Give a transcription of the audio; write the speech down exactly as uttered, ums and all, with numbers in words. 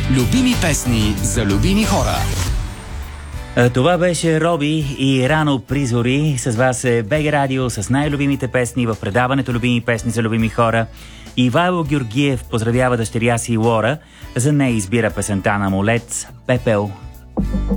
Любими песни за любими хора. Това беше Роби и Рано Призори. С вас е БГ Радио с най-любимите песни в предаването Любими песни за любими хора. Ивайло Георгиев поздравява дъщеря си Лора. За нея избира песента на Молец «Пепел».